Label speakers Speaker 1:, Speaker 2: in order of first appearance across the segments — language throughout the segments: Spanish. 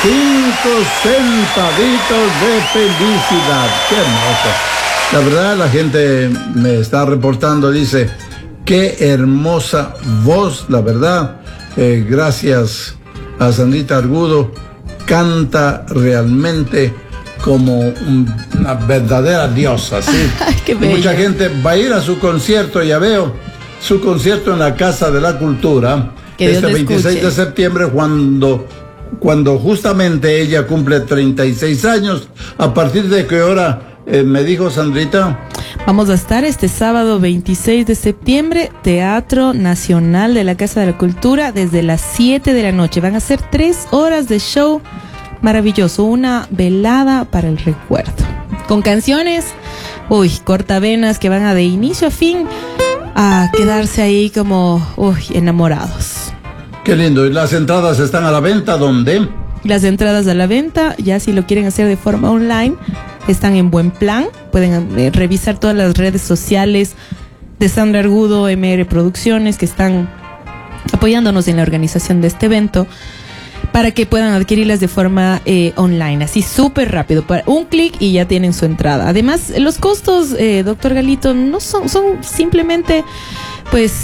Speaker 1: centavitos de felicidad. Qué hermoso. La verdad, la gente me está reportando, dice, qué hermosa voz, la verdad. Gracias a Sandrita Argudo. Canta realmente como una verdadera diosa, ¿sí?
Speaker 2: Qué bello.
Speaker 1: Mucha gente va a ir a su concierto, ya veo, su concierto en la Casa de la Cultura,
Speaker 2: que
Speaker 1: este 26 de septiembre, cuando justamente ella cumple 36 años. ¿A partir de qué hora me dijo Sandrita?
Speaker 2: Vamos a estar este sábado 26 de septiembre, Teatro Nacional de la Casa de la Cultura, desde las 7 de la noche. Van a ser 3 horas de show maravilloso, una velada para el recuerdo. Con canciones, cortavenas que van a de inicio a fin a quedarse ahí como, enamorados.
Speaker 1: Qué lindo. ¿Y las entradas están a la venta? ¿Dónde?
Speaker 2: Las entradas a la venta, ya si lo quieren hacer de forma online, están en Buen Plan. Pueden revisar todas las redes sociales de Sandra Argudo, MR Producciones, que están apoyándonos en la organización de este evento, para que puedan adquirirlas de forma online, así súper rápido, para un clic y ya tienen su entrada. Además, los costos, doctor Galito, no son simplemente pues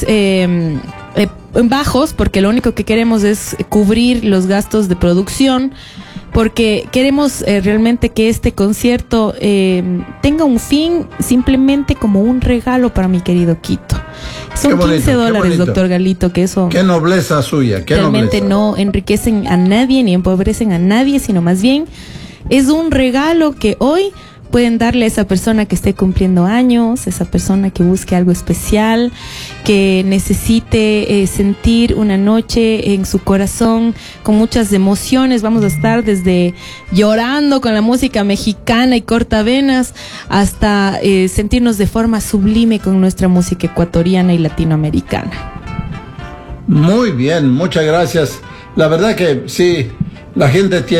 Speaker 2: bajos, porque lo único que queremos es cubrir los gastos de producción, porque queremos realmente que este concierto tenga un fin simplemente como un regalo para mi querido Quito. Son $15, doctor Galito, que eso...
Speaker 1: Qué nobleza suya, qué
Speaker 2: realmente
Speaker 1: nobleza.
Speaker 2: No enriquecen a nadie ni empobrecen a nadie, sino más bien es un regalo que hoy pueden darle a esa persona que esté cumpliendo años, esa persona que busque algo especial, que necesite sentir una noche en su corazón con muchas emociones. Vamos a estar desde llorando con la música mexicana y cortavenas hasta sentirnos de forma sublime con nuestra música ecuatoriana y latinoamericana.
Speaker 1: Muy bien, muchas gracias. La verdad que sí, la gente tiene